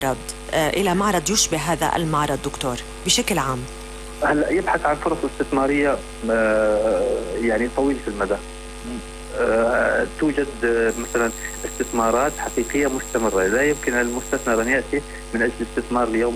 إلى معرض يشبه هذا المعرض دكتور بشكل عام؟ هلا يبحث عن فرص استثمارية يعني طويلة المدى. توجد مثلا استثمارات حقيقية مستمرة، لا يمكن للمستثمر أن يأتي من أجل استثمار اليوم